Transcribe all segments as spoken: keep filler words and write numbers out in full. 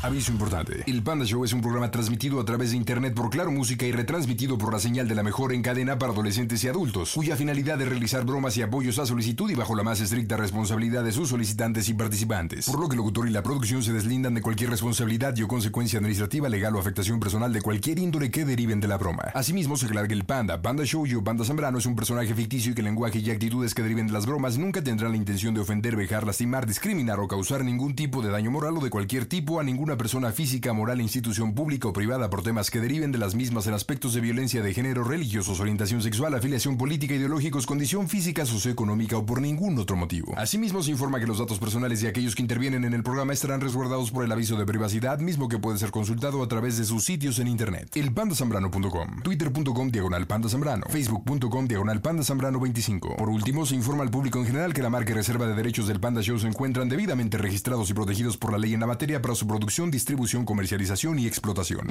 Aviso importante. El Panda Show es un programa transmitido a través de internet por Claro Música y retransmitido por la señal de la mejor en cadena para adolescentes y adultos, cuya finalidad es realizar bromas y apoyos a solicitud y bajo la más estricta responsabilidad de sus solicitantes y participantes. Por lo que el locutor y la producción se deslindan de cualquier responsabilidad y o consecuencia administrativa, legal o afectación personal de cualquier índole que deriven de la broma. Asimismo, se aclara que el Panda, Panda Show y o Panda Zambrano es un personaje ficticio y que el lenguaje y actitudes que deriven de las bromas nunca tendrán la intención de ofender, vejar, lastimar, discriminar o causar ningún tipo de daño moral o de cualquier tipo a ninguna persona física, moral, institución pública o privada por temas que deriven de las mismas en aspectos de violencia de género, religiosos, orientación sexual, afiliación política, ideológicos, condición física, socioeconómica o por ningún otro motivo. Asimismo, se informa que los datos personales de aquellos que intervienen en el programa estarán resguardados por el aviso de privacidad, mismo que puede ser consultado a través de sus sitios en internet. el panda zambrano punto com, twitter punto com diagonal panda zambrano, facebook punto com diagonal panda zambrano veinticinco. Por último, se informa al público en general que la marca y reserva de derechos del Panda Show se encuentran debidamente registrados y protegidos por la ley en la materia para su producción, distribución, comercialización y explotación.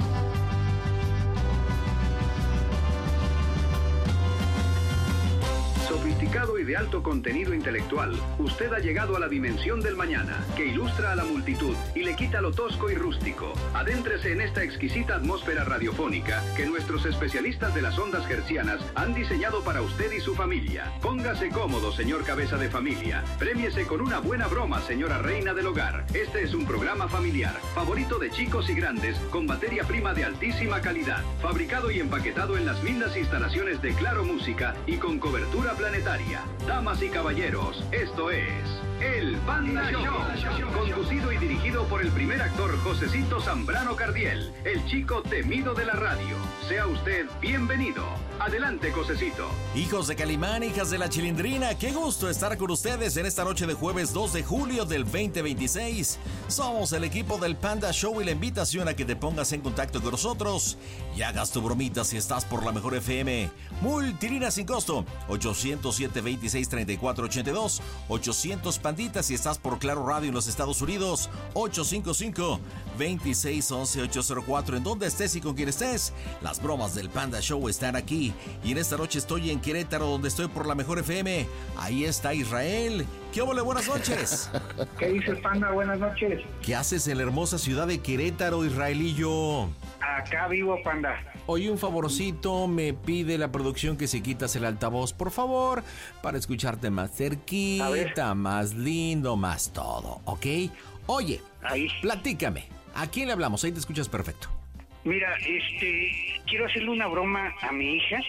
Sofisticado y de alto contenido intelectual, usted ha llegado a la dimensión del mañana, que ilustra a la multitud y le quita lo tosco y rústico. Adéntrese en esta exquisita atmósfera radiofónica que nuestros especialistas de las ondas hertzianas han diseñado para usted y su familia. Póngase cómodo, señor cabeza de familia. Prémiese con una buena broma, señora reina del hogar. Este es un programa familiar, favorito de chicos y grandes, con materia prima de altísima calidad, fabricado y empaquetado en las lindas instalaciones de Claro Música y con cobertura planetaria. Damas y caballeros, esto es El Panda Show, conducido y dirigido por el primer actor Josecito Zambrano Cardiel, el chico temido de la radio. Sea usted bienvenido. Adelante, Josecito. Hijos de Calimán, hijas de la Chilindrina, qué gusto estar con ustedes en esta noche de jueves dos de julio del veinte veintiséis. Somos el equipo del Panda Show y la invitación a que te pongas en contacto con nosotros y hagas tu bromita si estás por la mejor F M. Multilínea sin costo, ochocientos siete, veintiséis, treinta y cuatro, ochenta y dos, ochocientos Pandita si estás por Claro Radio en los Estados Unidos, ochocientos cincuenta y cinco, veintiséis, once, ochocientos cuatro. En donde estés y con quien estés, las bromas del Panda Show están aquí. Y en esta noche estoy en Querétaro, donde estoy por la mejor F M. Ahí está Israel. ¿Qué óvole? Buenas noches. ¿Qué dices, Panda? Buenas noches. ¿Qué haces en la hermosa ciudad de Querétaro, Israelillo? Acá vivo, Panda. Oye, un favorcito, me pide la producción que se quitas el altavoz, por favor, para escucharte más cerquita, más lindo, más todo, ¿ok? Oye, ahí. Platícame, ¿a quién le hablamos? Ahí te escuchas perfecto. Mira, este, quiero hacerle una broma a mi hija.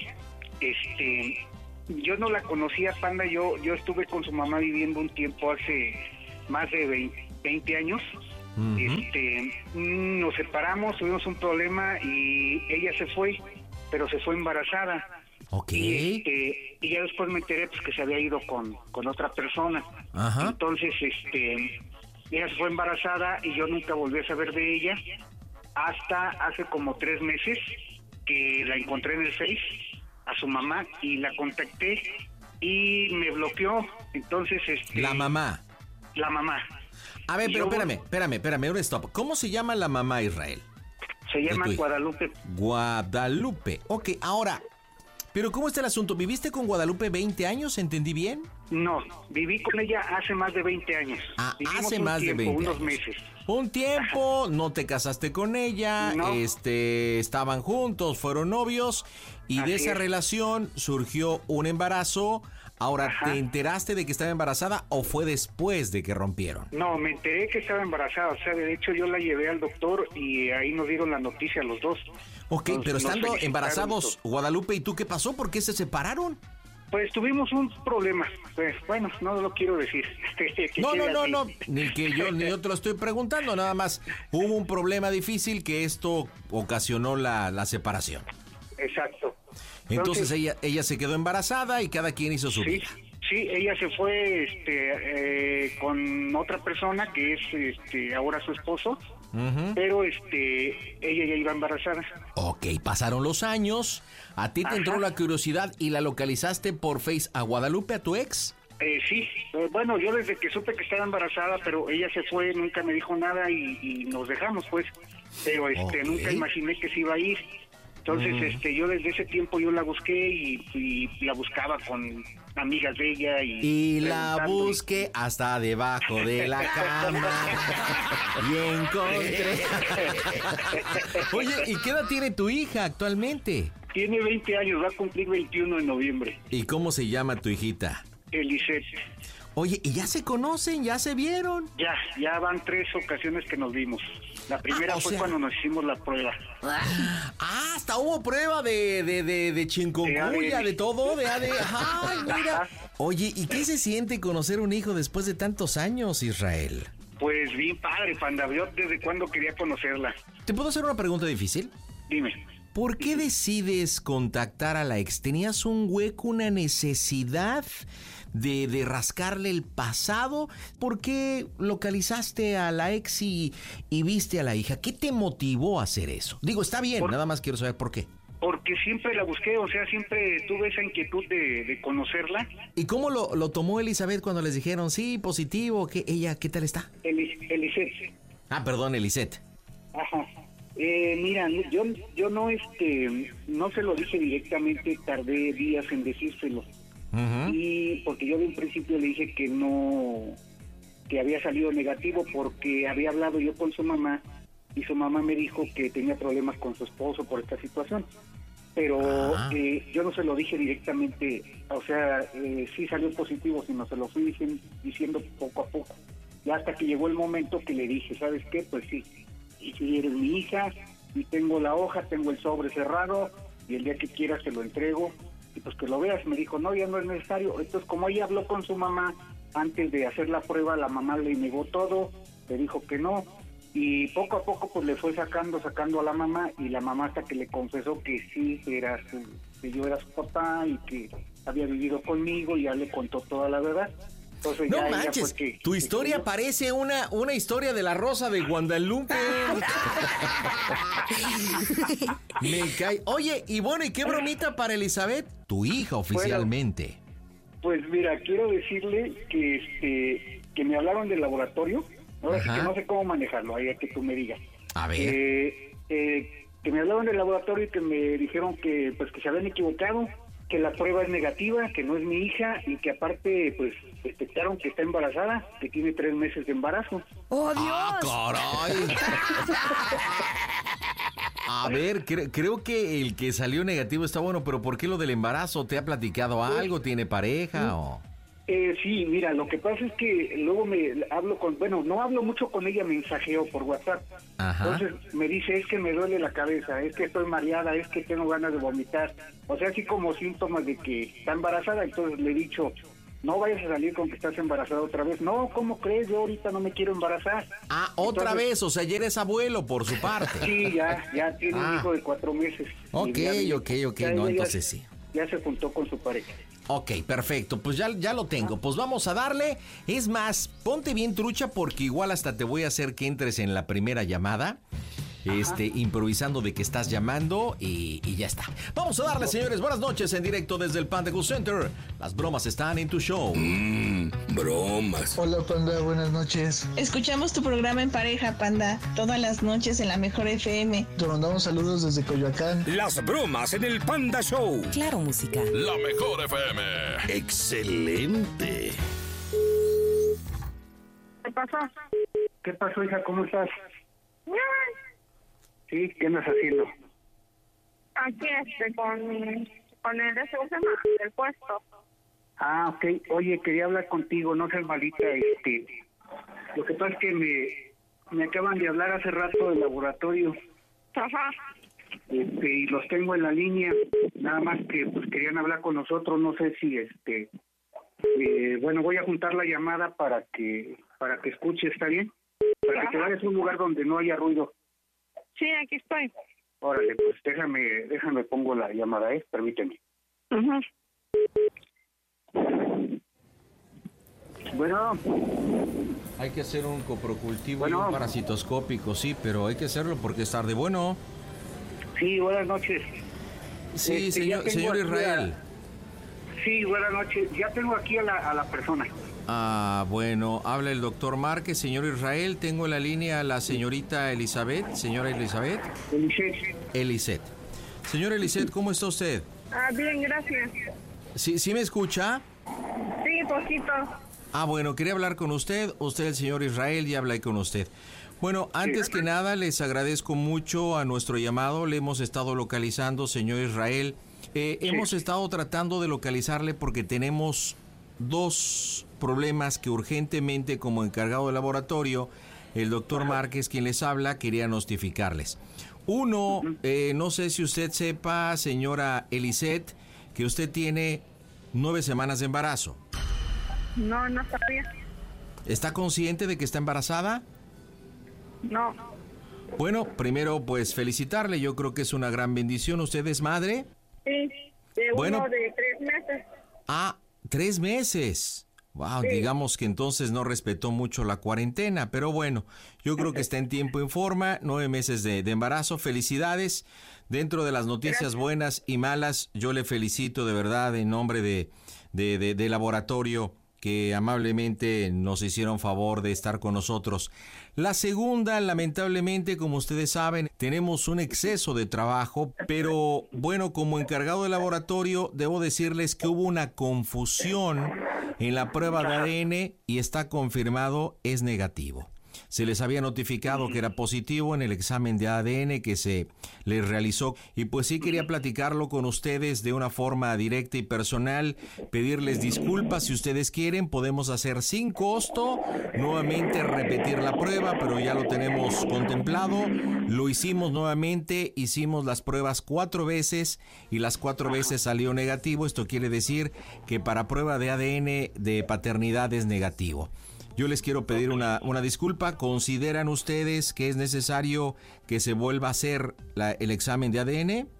Este, yo no la conocía, Panda, yo, yo estuve con su mamá viviendo un tiempo hace más de veinte años. Uh-huh. Este, nos separamos, tuvimos un problema y ella se fue, pero se fue embarazada. Ok. Y, este, y ya después me enteré pues que se había ido con, con otra persona. Ajá. Entonces, este, ella se fue embarazada y yo nunca volví a saber de ella hasta hace como tres meses que la encontré en el Face a su mamá y la contacté y me bloqueó. Entonces, este, la mamá. La mamá. A ver, pero yo, espérame, espérame, espérame, un stop. ¿Cómo se llama la mamá, Israel? Se llama Guadalupe. Guadalupe. Ok, ahora, pero ¿cómo está el asunto? ¿Viviste con Guadalupe veinte años? ¿Entendí bien? No, viví con ella hace más de veinte años. Ah, Vivimos hace más tiempo, de veinte unos años. meses. Un tiempo, no te casaste con ella, no. este, estaban juntos, fueron novios, y Así de esa es. relación surgió un embarazo. Ahora, Ajá. ¿te enteraste de que estaba embarazada o fue después de que rompieron? No, me enteré que estaba embarazada. O sea, de hecho yo la llevé al doctor y ahí nos dieron la noticia a los dos. Ok, Nos- pero nos estando felicitaron embarazados, y todo. Guadalupe y tú, ¿qué pasó? ¿Por qué se separaron? Pues tuvimos un problema. Pues bueno, no lo quiero decir. Que No, no, quede no, así. no, ni que yo ni yo te lo estoy preguntando, nada más hubo un problema difícil que esto ocasionó la, la separación. Exacto. Entonces, ella ella se quedó embarazada y cada quien hizo su sí, vida. sí, ella se fue este, eh, con otra persona que es este, ahora su esposo, Ujú. pero este, ella ya iba embarazada. Ok, pasaron los años, a ti te Ajá. entró la curiosidad y la localizaste por Face a Guadalupe, a tu ex. Eh, sí, eh, bueno, yo desde que supe que estaba embarazada, pero ella se fue, nunca me dijo nada y, y nos dejamos, pues. Pero este, Ok. nunca imaginé que se iba a ir. Entonces, mm. este, yo desde ese tiempo yo la busqué y, y la buscaba con amigas de ella y... Y la busqué hasta debajo de la cama y encontré... Oye, ¿y qué edad tiene tu hija actualmente? Tiene veinte años, va a cumplir veintiuno en noviembre. ¿Y cómo se llama tu hijita? Elisette. Oye, ¿y ya se conocen? ¿Ya se vieron? Ya, ya van tres ocasiones que nos vimos. La primera ah, fue sea... cuando nos hicimos la prueba. Ah, hasta hubo prueba de, de, de, de chikungunya, de, de todo, de A D N. Ay, mira. Oye, ¿y qué se siente conocer un hijo después de tantos años, Israel? Pues bien padre, Panda. Yo desde cuando quería conocerla. ¿Te puedo hacer una pregunta difícil? Dime. ¿Por qué decides contactar a la ex? ¿Tenías un hueco, una necesidad de, de rascarle el pasado? ¿Por qué localizaste a la ex y, y viste a la hija? ¿Qué te motivó a hacer eso? Digo, está bien, por, nada más quiero saber por qué. Porque siempre la busqué, o sea, siempre tuve esa inquietud de, de conocerla. ¿Y cómo lo, lo tomó Elizabeth cuando les dijeron, sí, positivo, que ella, qué tal está? Elis, Elisette. Ah, perdón, Elisette. Ajá. Eh, mira, yo yo no este no se lo dije directamente, tardé días en decírselo. Uh-huh. Y porque yo de un principio le dije que no, que había salido negativo porque había hablado yo con su mamá y su mamá me dijo que tenía problemas con su esposo por esta situación. Pero uh-huh. eh, yo no se lo dije directamente, o sea, eh, sí salió positivo, sino se lo fui diciendo, diciendo poco a poco. Y hasta que llegó el momento que le dije, ¿sabes qué? Pues sí. Y si eres mi hija, y tengo la hoja, tengo el sobre cerrado, y el día que quieras te lo entrego, y pues que lo veas. Me dijo, no, ya no es necesario. Entonces, como ella habló con su mamá, antes de hacer la prueba, la mamá le negó todo, le dijo que no, y poco a poco pues le fue sacando, sacando a la mamá, y la mamá hasta que le confesó que sí, era su, que yo era su papá, y que había vivido conmigo, y ya le contó toda la verdad. Entonces, no ya manches, que, tu que historia que parece una, una historia de la Rosa de Guadalupe. Me cae. Oye, y bueno, ¿y qué bromita para Elizabeth? Tu hija oficialmente. Bueno, pues mira, quiero decirle que este que me hablaron del laboratorio. Ahora sí que no sé cómo manejarlo, ahí a que tú me digas. A ver. Eh, eh, que me hablaron del laboratorio y que me dijeron que pues que se habían equivocado, que la prueba es negativa, que no es mi hija y que aparte pues detectaron que está embarazada, que tiene tres meses de embarazo. ¡Oh, Dios! ¡Ah, caray! A ver, cre- creo que el que salió negativo está bueno, pero ¿por qué lo del embarazo? ¿Te ha platicado algo? ¿Tiene pareja o...? Eh, sí, mira, lo que pasa es que luego me hablo con, bueno, no hablo mucho con ella, mensajeo por WhatsApp. Ajá. Entonces me dice, es que me duele la cabeza, es que estoy mareada, es que tengo ganas de vomitar. O sea, así como síntomas de que está embarazada. Entonces le he dicho, no vayas a salir con que estás embarazada otra vez. No, ¿cómo crees? Yo ahorita no me quiero embarazar. Ah, otra Entonces, vez, o sea, ya eres abuelo por su parte. Sí, ya, ya tiene ah. un hijo de cuatro meses. Ok, ya, ok, ok, no, entonces sí. Ya se juntó con su pareja. Ok, perfecto, pues ya, ya lo tengo, pues vamos a darle. Es más, ponte bien trucha porque igual hasta te voy a hacer que entres en la primera llamada. Este, improvisando de que estás llamando y, y ya está. Vamos a darle, señores, buenas noches en directo desde el Panda Cool Center. Las bromas están en tu show. Mmm, bromas. Hola, Panda, buenas noches. Escuchamos tu programa en pareja, Panda, todas las noches en la Mejor F M. Te mandamos saludos desde Coyoacán. Las bromas en el Panda Show. Claro, música. La Mejor F M. Excelente. ¿Qué pasó? ¿Qué pasó, hija? ¿Cómo estás? Sí, ¿qué andas haciendo? Aquí este, con, con el de del puesto. Ah, ok. Oye, quería hablar contigo, no seas malita. Este, lo que pasa es que me, me acaban de hablar hace rato del laboratorio. Ajá. Este, y los tengo en la línea. Nada más que pues querían hablar con nosotros. No sé si este, eh, bueno, voy a juntar la llamada para que para que escuche, ¿está bien? Para Ajá. que te vayas a un lugar donde no haya ruido. Sí, aquí estoy. Órale, pues déjame, déjame pongo la llamada, ¿eh? Permíteme. Uh-huh. Bueno. Hay que hacer un coprocultivo bueno. y un parasitoscópico, sí, pero hay que hacerlo porque es tarde. Bueno. Sí, buenas noches. Sí, este, señor, señor Israel. A... Sí, buenas noches. Ya tengo aquí a la, a la persona. Ah, bueno, habla el doctor Márquez, señor Israel. Tengo en la línea a la señorita Elizabeth, señora Elizabeth. Elisette. Elisette. Señora Eliseth, ¿cómo está usted? Ah, bien, gracias. ¿Sí, sí me escucha? Sí, poquito. Ah, bueno, quería hablar con usted. Usted, el señor Israel, ya hablé con usted. Bueno, antes sí. que nada, les agradezco mucho a nuestro llamado. Le hemos estado localizando, señor Israel. Eh, sí. Hemos estado tratando de localizarle porque tenemos dos problemas que urgentemente, como encargado del laboratorio, el doctor Márquez, quien les habla, quería notificarles. Uno, uh-huh. eh, no sé si usted sepa, señora Eliseth, que usted tiene nueve semanas de embarazo. No, no sabía. ¿Está consciente de que está embarazada? No. Bueno, primero, pues felicitarle. Yo creo que es una gran bendición. ¿Usted es madre? Sí, de bueno, uno de tres meses. Ah, tres meses. Wow, sí. Digamos que entonces no respetó mucho la cuarentena, pero bueno, yo creo que está en tiempo y en forma, nueve meses de, de embarazo, felicidades. Dentro de las noticias Gracias. buenas y malas, yo le felicito de verdad en nombre de, de, de, de laboratorio que amablemente nos hicieron favor de estar con nosotros. La segunda, lamentablemente, como ustedes saben, tenemos un exceso de trabajo, pero bueno, como encargado de laboratorio, debo decirles que hubo una confusión en la prueba de A D N y está confirmado, es negativo. Se les había notificado que era positivo en el examen de A D N que se les realizó y pues sí quería platicarlo con ustedes de una forma directa y personal, pedirles disculpas si ustedes quieren, podemos hacer sin costo, nuevamente repetir la prueba, pero ya lo tenemos contemplado, lo hicimos nuevamente, hicimos las pruebas cuatro veces y las cuatro veces salió negativo, esto quiere decir que para prueba de A D N de paternidad es negativo. Yo les quiero pedir una, una disculpa. ¿Consideran ustedes que es necesario que se vuelva a hacer la, el examen de A D N?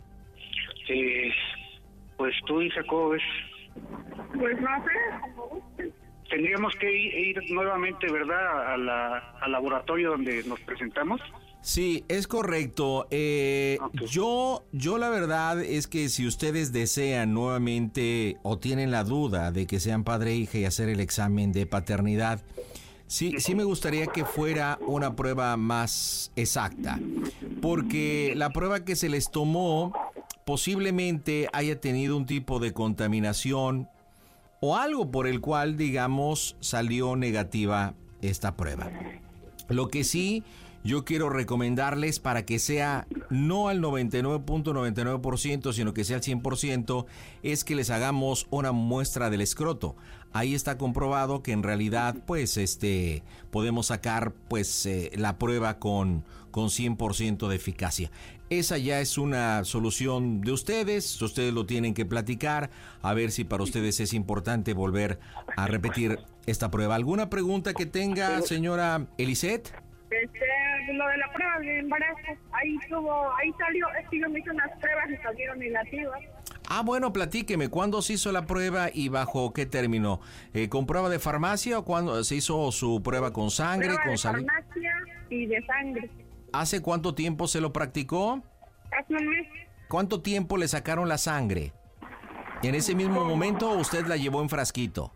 Eh, pues tú, Isa, ¿cómo ves? Pues no sé. Tendríamos que ir, ir nuevamente, ¿verdad?, a la, al laboratorio donde nos presentamos. Sí, es correcto. Eh, okay. Yo, yo la verdad es que si ustedes desean nuevamente o tienen la duda de que sean padre e hija y hacer el examen de paternidad, sí, sí me gustaría que fuera una prueba más exacta, porque la prueba que se les tomó posiblemente haya tenido un tipo de contaminación o algo por el cual, digamos, salió negativa esta prueba. Lo que sí yo quiero recomendarles para que sea no al noventa y nueve punto noventa y nueve por ciento, sino que sea al cien por ciento, es que les hagamos una muestra del escroto. Ahí está comprobado que en realidad pues este podemos sacar pues eh, la prueba con, con cien por ciento de eficacia. Esa ya es una solución de ustedes, ustedes lo tienen que platicar, a ver si para ustedes es importante volver a repetir esta prueba. ¿Alguna pregunta que tenga, señora Eliseth? Este, lo de la prueba de embarazo, ahí tuvo, ahí salió, es que yo me hice unas pruebas y salieron negativas. Ah, bueno, platíqueme, ¿cuándo se hizo la prueba y bajo qué término? Eh, ¿Con prueba de farmacia o cuándo se hizo su prueba con sangre? Prueba con de sal... farmacia y de sangre. ¿Hace cuánto tiempo se lo practicó? Hace un mes. ¿Cuánto tiempo le sacaron la sangre? ¿En ese mismo momento o usted la llevó en frasquito?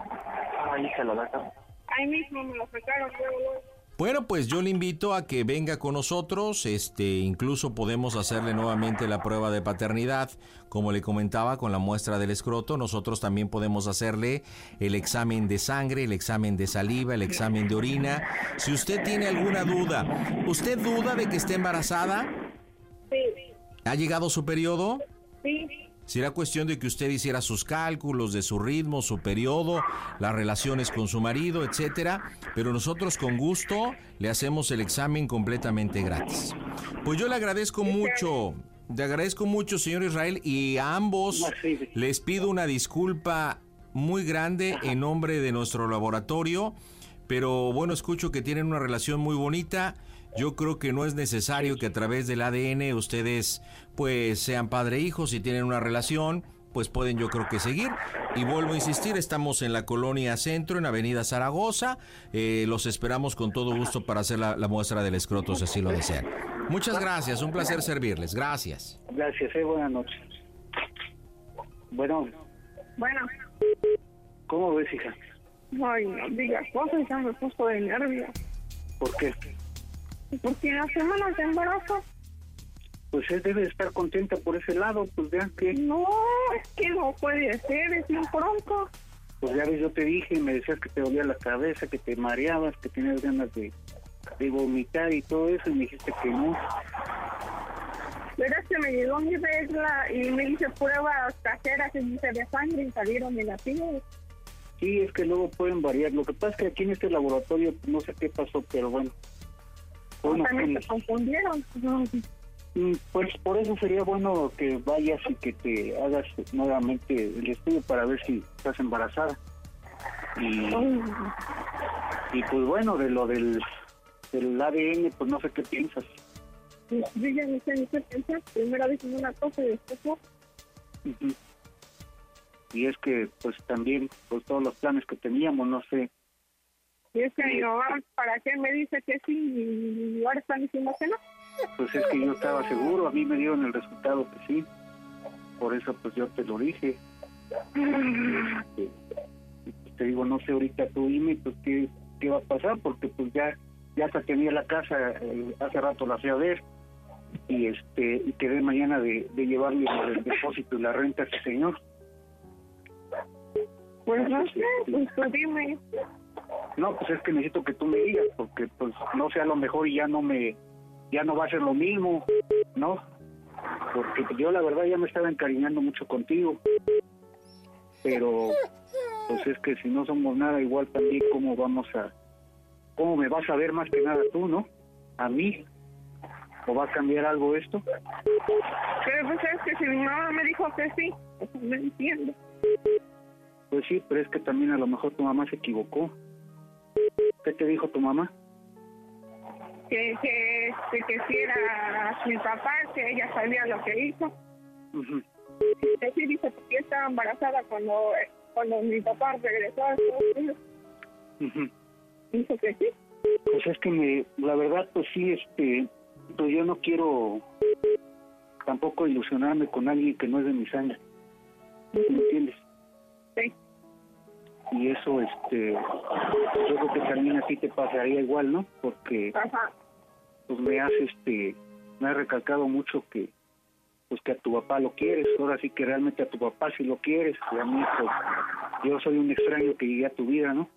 Ahí se lo sacaron. Ahí mismo me lo sacaron, luego, luego. Bueno, pues yo le invito a que venga con nosotros, este, incluso podemos hacerle nuevamente la prueba de paternidad, como le comentaba, con la muestra del escroto. Nosotros también podemos hacerle el examen de sangre, el examen de saliva, el examen de orina. Si usted tiene alguna duda, ¿usted duda de que esté embarazada? Sí. ¿Ha llegado su periodo? Sí. Será cuestión de que usted hiciera sus cálculos de su ritmo, su periodo, las relaciones con su marido, etcétera. Pero nosotros con gusto le hacemos el examen completamente gratis. Pues yo le agradezco mucho, le agradezco mucho, señor Israel, y a ambos les pido una disculpa muy grande en nombre de nuestro laboratorio. Pero bueno, escucho que tienen una relación muy bonita. Yo creo que no es necesario que a través del A D N ustedes pues sean padre e hijo. Si tienen una relación, pues pueden yo creo que seguir. Y vuelvo a insistir, estamos en la Colonia Centro, en Avenida Zaragoza. Eh, los esperamos con todo gusto para hacer la, la muestra del escroto, si así lo desean. Muchas gracias, un placer servirles. Gracias. Gracias, eh, buenas noches. Bueno. Bueno. ¿Cómo ves, hija? Ay, no digas cosas, ya me puso de nervios. ¿Por qué? Porque en las semanas de embarazo pues él debe estar contenta por ese lado, pues vean que... No, es que no puede ser, es muy pronto. Pues ya ves, yo te dije, me decías que te dolía la cabeza, que te mareabas, que tenías ganas de, de vomitar y todo eso, y me dijiste que no. Verás que me llegó mi regla y me hice pruebas caseras y hice de sangre y salieron negativos. Sí, es que luego pueden variar. Lo que pasa es que aquí en este laboratorio no sé qué pasó, pero bueno. bueno también pues, se confundieron. Pues por eso sería bueno que vayas y que te hagas nuevamente el estudio para ver si estás embarazada. Y, y pues bueno, de lo del, del A D N, pues no sé qué piensas. Yo ya no sé ni qué pensar. Primero dicen una cosa y después no. Uh-huh. Y es que pues también pues todos los planes que teníamos, no sé. Y es que mi mamá, ¿para qué me dice que sí y ahora están diciendo que no? Pues es que yo estaba seguro, a mí me dieron el resultado que sí. Por eso pues yo te lo dije. Y, pues, te digo, no sé ahorita tú dime pues qué, qué va a pasar, porque pues ya ya hasta tenía la casa, eh, hace rato la fui a ver. Y este y quedé mañana de, de llevarle el depósito y la renta a ese señor. Pues no sé, pues tú dime. No, pues es que necesito que tú me digas, porque pues no sé, a lo mejor ya no me, ya no va a ser lo mismo, ¿no? Porque yo la verdad ya me estaba encariñando mucho contigo, pero pues es que si no somos nada igual también, ¿cómo vamos a, cómo me vas a ver más que nada tú, ¿no? A mí. ¿O va a cambiar algo esto? Pero pues es que si mi mamá me dijo que sí, pues no entiendo. Pues sí, pero es que también a lo mejor tu mamá se equivocó. ¿Qué te dijo tu mamá? Que, que, que, que si era mi papá, que ella sabía lo que hizo. Uh-huh. Que sí dice que estaba embarazada cuando, cuando mi papá regresó a Estados Unidos. Uh-huh. Dijo que sí. Pues es que me, la verdad, pues sí, este... pues yo no quiero tampoco ilusionarme con alguien que no es de mi sangre, ¿me entiendes? Sí. Y eso, este, yo creo que también a ti te pasaría igual, ¿no? Porque, Ajá. pues me has, este, me has recalcado mucho que, pues que a tu papá lo quieres, ahora sí que realmente a tu papá sí lo quieres, y a mí, pues, yo soy un extraño que llegué a tu vida, ¿no?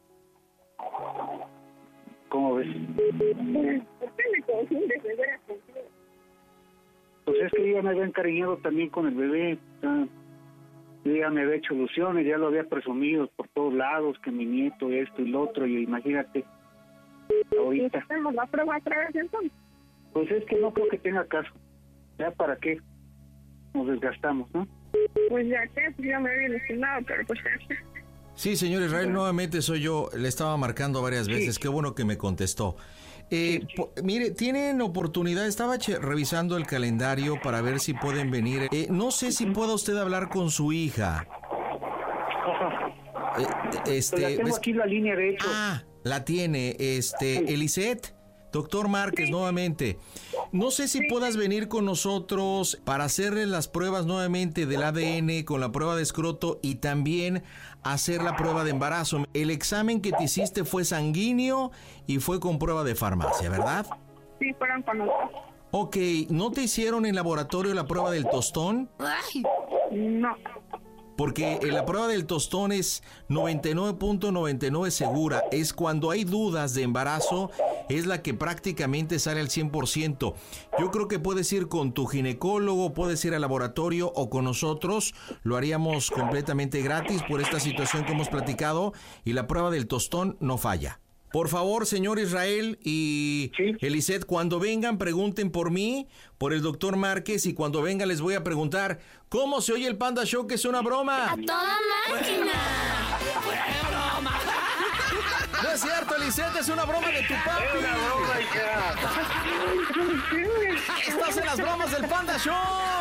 ¿Cómo ves? ¿Por qué me confundes de veras contigo? Pues es que yo ya me había encariñado también con el bebé, o sea, yo ya me había hecho ilusiones, ya lo había presumido por todos lados, que mi nieto, esto y lo otro, y imagínate, ahorita. ¿Hacemos la prueba otra vez entonces? Pues es que no creo que tenga caso, ya para qué nos desgastamos, ¿no? Pues ya que, ya me había ilusionado, pero pues ya. Sí, señor Israel, nuevamente soy yo. Le estaba marcando varias veces. Sí. Qué bueno que me contestó. Eh, sí, sí. Po, mire, tienen oportunidad. Estaba che, revisando el calendario para ver si pueden venir. Eh, no sé si pueda usted hablar con su hija. Eh, este, pues la tengo aquí la línea, de hecho. Ah, la tiene. Este, sí. Eliseth. Doctor Márquez, sí. nuevamente. No sé si sí. puedas venir con nosotros para hacerle las pruebas nuevamente del A D N con la prueba de escroto y también hacer la prueba de embarazo. El examen que te hiciste fue sanguíneo y fue con prueba de farmacia, ¿verdad? Sí, fueron con nosotros. Ok, ¿no te hicieron en laboratorio la prueba del tostón? No. Porque la prueba del tostón es noventa y nueve punto noventa y nueve segura. Es cuando hay dudas de embarazo, es la que prácticamente sale al cien por ciento. Yo creo que puedes ir con tu ginecólogo, puedes ir al laboratorio o con nosotros. Lo haríamos completamente gratis por esta situación que hemos platicado y la prueba del tostón no falla. Por favor, señor Israel y ¿sí? Eliseth, cuando vengan pregunten por mí, por el doctor Márquez, y cuando vengan les voy a preguntar ¿cómo se oye el Panda Show? Que es una broma. ¡A toda máquina! ¡Fue broma! No es cierto, Eliseth, es una broma de tu papi. Es una broma, hija. Estás en las bromas del Panda Show.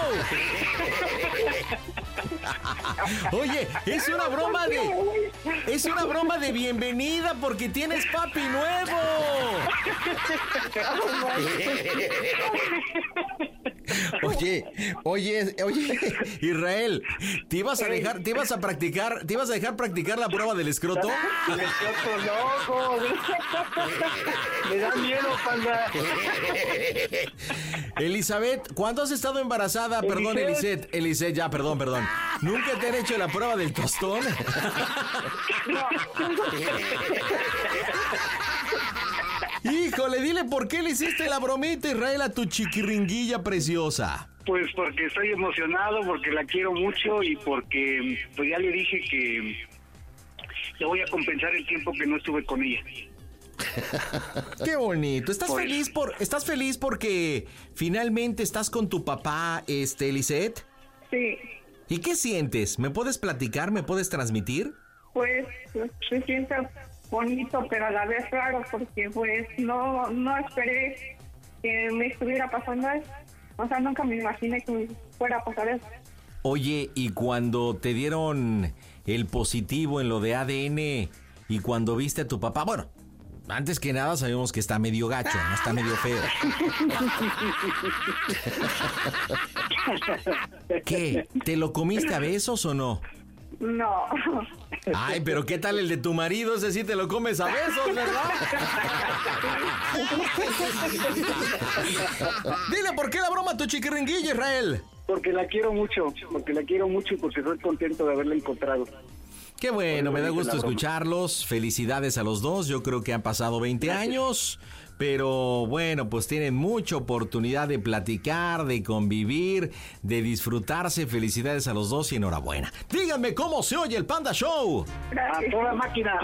Oye, es una broma de... Es una broma de bienvenida porque tienes papi nuevo. Oye, oye, oye, Israel, ¿te ibas a dejar, te ibas a practicar, te ibas a dejar practicar la prueba del escroto? El escroto loco. Me da miedo, panda. Elizabeth, ¿cuándo has estado embarazada? Perdón, Eliseth. Eliseth, ya, perdón, perdón. ¿Nunca te han hecho la prueba del tostón? No. Híjole, dile por qué le hiciste la bromita, Israel, a tu chiquiringuilla preciosa. Pues porque estoy emocionado, porque la quiero mucho y porque pues ya le dije que le voy a compensar el tiempo que no estuve con ella. Qué bonito. ¿Estás Pues, feliz por estás feliz porque finalmente estás con tu papá, este, Eliseth? Sí, ¿Y qué sientes? ¿Me puedes platicar? ¿Me puedes transmitir? pues se siente bonito, pero a la vez raro, porque pues no, no esperé que me estuviera pasando eso. O sea, nunca me imaginé que me fuera a pasar eso. Oye, y cuando te dieron el positivo en lo de A D N y cuando viste a tu papá, bueno, antes que nada sabemos que está medio gacho, no está medio feo. ¿Qué? ¿Te lo comiste a besos o no? No. Ay, pero ¿qué tal el de tu marido? Ese sí te lo comes a besos, ¿verdad? Dile, ¿por qué la broma a tu chiquiringuilla, Israel? Porque la quiero mucho, porque la quiero mucho y porque estoy contento de haberla encontrado. Qué bueno, me da gusto La broma. escucharlos. Felicidades a los dos. Yo creo que han pasado veinte años, pero bueno, pues tienen mucha oportunidad de platicar, de convivir, de disfrutarse. Felicidades a los dos y enhorabuena. Díganme cómo se oye el Panda Show. Gracias. A toda máquina.